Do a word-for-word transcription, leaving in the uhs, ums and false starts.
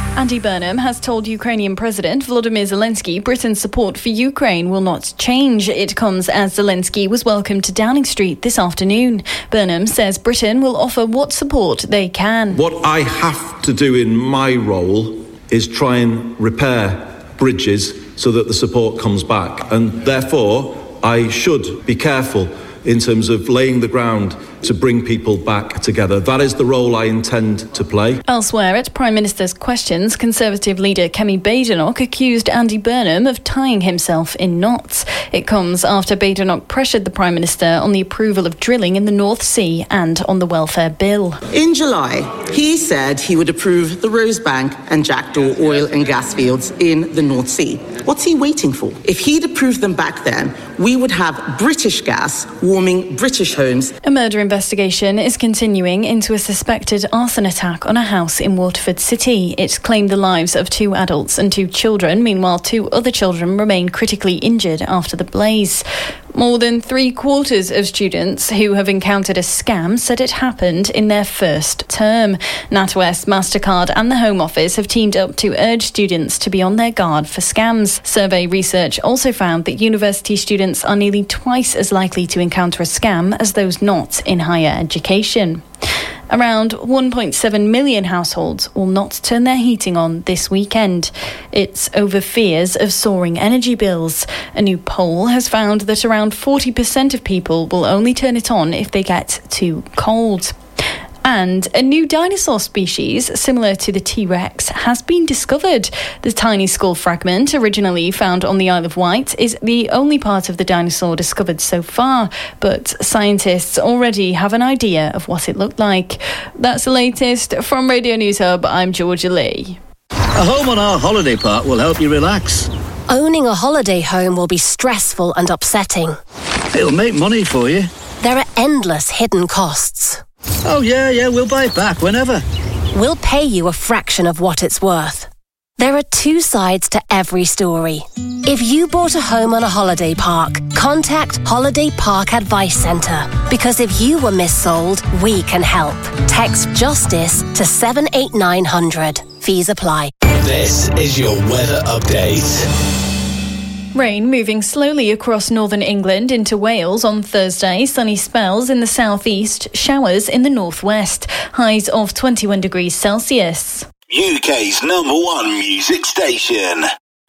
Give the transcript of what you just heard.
Andy Burnham has told Ukrainian President Volodymyr Zelensky Britain's support for Ukraine will not change. It comes as Zelensky was welcomed to Downing Street this afternoon. Burnham says Britain will offer what support they can. What I have to do in my role is try and repair bridges so that the support comes back. And therefore, I should be careful in terms of laying the ground to bring people back together. That is the role I intend to play. Elsewhere, at Prime Minister's questions, Conservative leader Kemi Badenoch accused Andy Burnham of tying himself in knots. It comes after Badenoch pressured the Prime Minister on the approval of drilling in the North Sea and on the welfare bill. In July, he said he would approve the Rosebank and Jackdaw oil and gas fields in the North Sea. What's he waiting for? If he'd approved them back then, we would have British gas warming British homes. A murder investigation is continuing into a suspected arson attack on a house in Waterford City. It's claimed the lives of two adults and two children. Meanwhile, two other children remain critically injured after the blaze. More than three quarters of students who have encountered a scam said it happened in their first term. NatWest, MasterCard and the Home Office have teamed up to urge students to be on their guard for scams. Survey research also found that university students are nearly twice as likely to encounter a scam as those not in higher education. Around one point seven million households will not turn their heating on this weekend. It's over fears of soaring energy bills. A new poll has found that around forty percent of people will only turn it on if they get too cold. And a new dinosaur species, similar to the T-Rex, has been discovered. The tiny skull fragment, originally found on the Isle of Wight, is the only part of the dinosaur discovered so far, but scientists already have an idea of what it looked like. That's the latest from Radio News Hub. I'm Georgia Lee. A home on our holiday park will help you relax. Owning a holiday home will be stressful and upsetting. It'll make money for you. There are endless hidden costs. Oh, yeah, yeah, we'll buy it back whenever. We'll pay you a fraction of what it's worth. There are two sides to every story. If you bought a home on a holiday park, contact Holiday Park Advice Centre. Because if you were missold, we can help. Text JUSTICE to seven eight nine hundred. Fees apply. This is your weather update. Rain moving slowly across northern England into Wales on Thursday. Sunny spells in the southeast, showers in the northwest. Highs of twenty-one degrees Celsius. U K's number one music station.